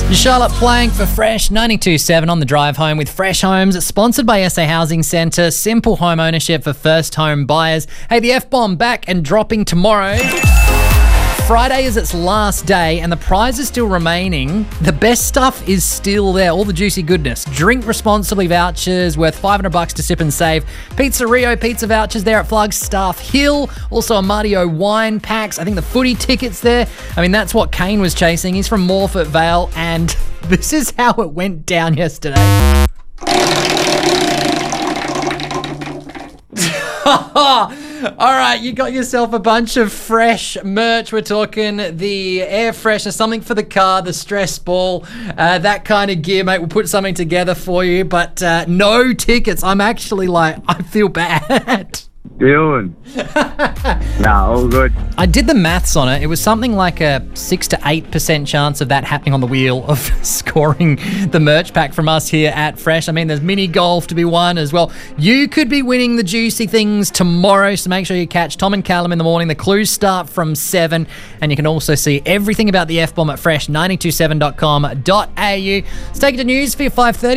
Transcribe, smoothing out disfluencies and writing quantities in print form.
Charlotte playing for Fresh 92.7 on the drive home with Fresh Homes, sponsored by SA Housing Centre. Simple home ownership for first home buyers. Hey, the F-bomb back and dropping tomorrow. Friday is its last day and the prize is still remaining. The best stuff is still there, all the juicy goodness. Drink responsibly vouchers worth $500 to sip and save. Pizza Rio pizza vouchers there at Flagstaff Hill. Also a Mardio wine packs. I think the footy tickets there. I mean, that's what Kane was chasing. He's from Morphett Vale and this is how it went down yesterday. All right, you got yourself a bunch of Fresh merch. We're talking the air freshener, something for the car, the stress ball, that kind of gear, mate. We'll put something together for you, but no tickets. I'm actually I feel bad. Doing? Nah, all good. I did the maths on it. It was something like a 6 to 8% chance of that happening on the wheel of scoring the merch pack from us here at Fresh. I mean, there's mini golf to be won as well. You could be winning the juicy things tomorrow, so make sure you catch Tom and Callum in the morning. The clues start from 7, and you can also see everything about the F-bomb at fresh927.com.au. Let's take it to news for your 5:30.